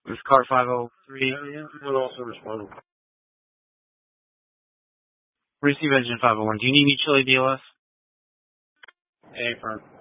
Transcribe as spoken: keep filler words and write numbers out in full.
This is car five oh three. Yeah, yeah. We'll also respond. Receive engine five oh one. Do you need any chili D L S? A firm.